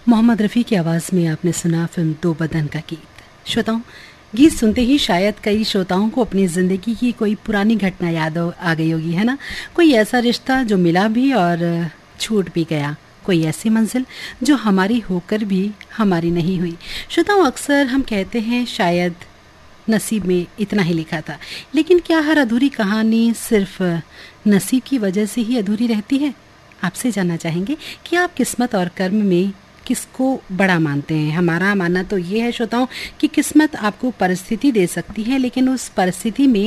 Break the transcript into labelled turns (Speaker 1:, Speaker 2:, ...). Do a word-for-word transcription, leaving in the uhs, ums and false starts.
Speaker 1: मोहम्मद रफ़ी की आवाज़ में आपने सुना फिल्म दो बदन का गीत। श्रोताओं, गीत सुनते ही शायद कई श्रोताओं को अपनी ज़िंदगी की कोई पुरानी घटना याद आ गई होगी, है ना। कोई ऐसा रिश्ता जो मिला भी और छूट भी गया, कोई ऐसी मंजिल जो हमारी होकर भी हमारी नहीं हुई। श्रोताओं, अक्सर हम कहते हैं शायद नसीब में इतना ही लिखा था, लेकिन क्या हर अधूरी कहानी सिर्फ नसीब की वजह से ही अधूरी रहती है? आपसे जानना चाहेंगे कि आप किस्मत और कर्म में किसको बड़ा मानते हैं। हमारा मानना तो ये है श्रोताओं कि किस्मत आपको परिस्थिति दे सकती है, लेकिन उस परिस्थिति में